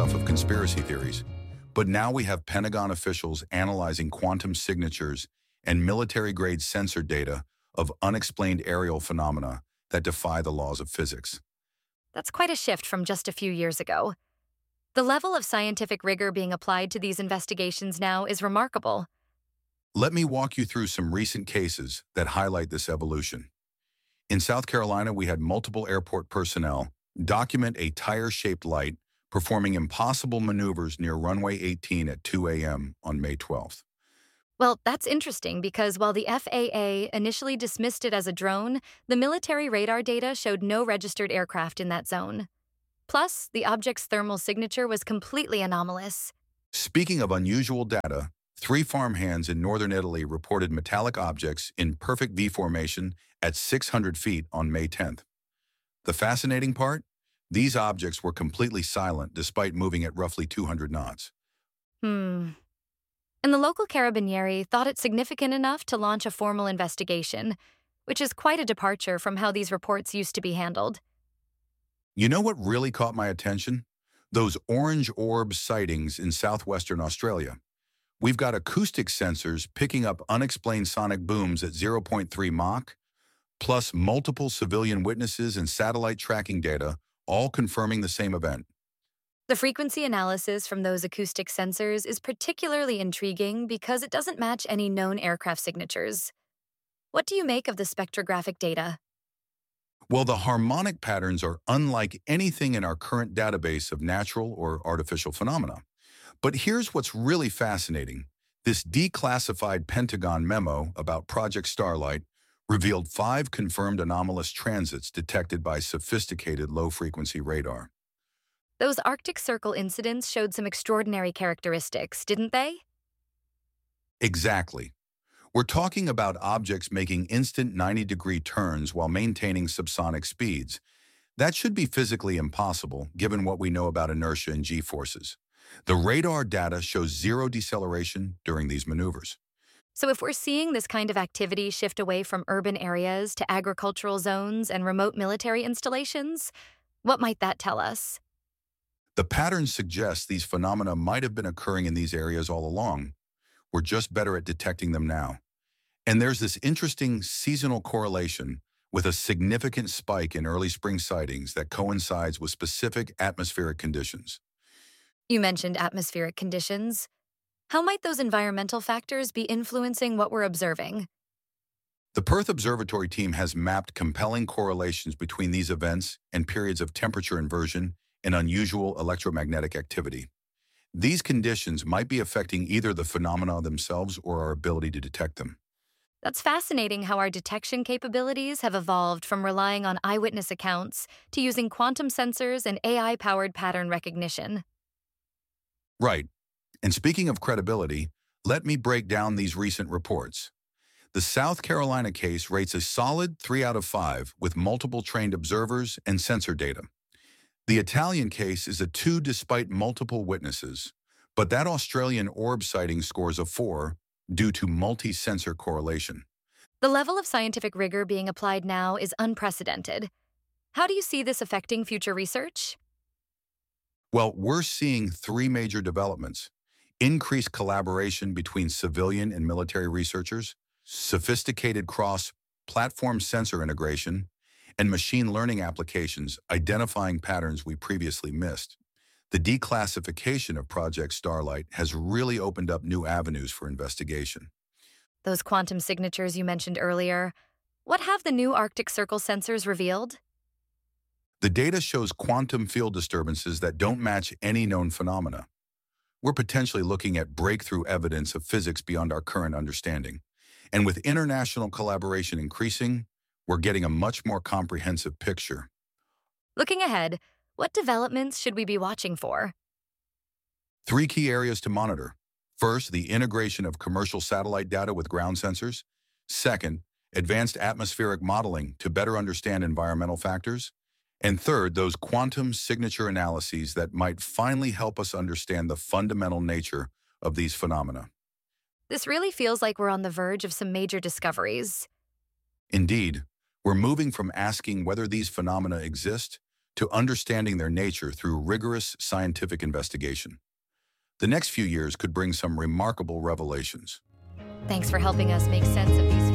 stuff of conspiracy theories. But now we have Pentagon officials analyzing quantum signatures and military-grade sensor data of unexplained aerial phenomena that defy the laws of physics. That's quite a shift from just a few years ago. The level of scientific rigor being applied to these investigations now is remarkable. Let me walk you through some recent cases that highlight this evolution. In South Carolina, we had multiple airport personnel document a tire-shaped light performing impossible maneuvers near runway 18 at 2 a.m. on May 12th. Well, that's interesting because while the FAA initially dismissed it as a drone, the military radar data showed no registered aircraft in that zone. Plus, the object's thermal signature was completely anomalous. Speaking of unusual data, 3 farmhands in northern Italy reported metallic objects in perfect V formation at 600 feet on May 10th. The fascinating part? These objects were completely silent despite moving at roughly 200 knots. And the local carabinieri thought it significant enough to launch a formal investigation, which is quite a departure from how these reports used to be handled. You know what really caught my attention? Those orange orb sightings in southwestern Australia. We've got acoustic sensors picking up unexplained sonic booms at 0.3 Mach, plus multiple civilian witnesses and satellite tracking data, all confirming the same event. The frequency analysis from those acoustic sensors is particularly intriguing because it doesn't match any known aircraft signatures. What do you make of the spectrographic data? Well, the harmonic patterns are unlike anything in our current database of natural or artificial phenomena. But here's what's really fascinating. This declassified Pentagon memo about Project Starlight revealed 5 confirmed anomalous transits detected by sophisticated low-frequency radar. Those Arctic Circle incidents showed some extraordinary characteristics, didn't they? Exactly. We're talking about objects making instant 90-degree turns while maintaining subsonic speeds. That should be physically impossible, given what we know about inertia and g-forces. The radar data shows 0 deceleration during these maneuvers. So if we're seeing this kind of activity shift away from urban areas to agricultural zones and remote military installations, what might that tell us? The patterns suggest these phenomena might have been occurring in these areas all along. We're just better at detecting them now. And there's this interesting seasonal correlation with a significant spike in early spring sightings that coincides with specific atmospheric conditions. You mentioned atmospheric conditions. How might those environmental factors be influencing what we're observing? The Perth Observatory team has mapped compelling correlations between these events and periods of temperature inversion and unusual electromagnetic activity. These conditions might be affecting either the phenomena themselves or our ability to detect them. That's fascinating how our detection capabilities have evolved from relying on eyewitness accounts to using quantum sensors and AI-powered pattern recognition. Right. And speaking of credibility, let me break down these recent reports. The South Carolina case rates a solid 3 out of 5 with multiple trained observers and sensor data. The Italian case is a 2 despite multiple witnesses, but that Australian orb sighting scores a 4 due to multi-sensor correlation. The level of scientific rigor being applied now is unprecedented. How do you see this affecting future research? Well, we're seeing 3 major developments: increased collaboration between civilian and military researchers, sophisticated cross-platform sensor integration, and machine learning applications identifying patterns we previously missed. The declassification of Project Starlight has really opened up new avenues for investigation. Those quantum signatures you mentioned earlier, what have the new Arctic Circle sensors revealed? The data shows quantum field disturbances that don't match any known phenomena. We're potentially looking at breakthrough evidence of physics beyond our current understanding. And with international collaboration increasing, we're getting a much more comprehensive picture. Looking ahead, what developments should we be watching for? 3 key areas to monitor. First, the integration of commercial satellite data with ground sensors. Second, advanced atmospheric modeling to better understand environmental factors. And third, those quantum signature analyses that might finally help us understand the fundamental nature of these phenomena. This really feels like we're on the verge of some major discoveries. Indeed, we're moving from asking whether these phenomena exist to understanding their nature through rigorous scientific investigation. The next few years could bring some remarkable revelations. Thanks for helping us make sense of these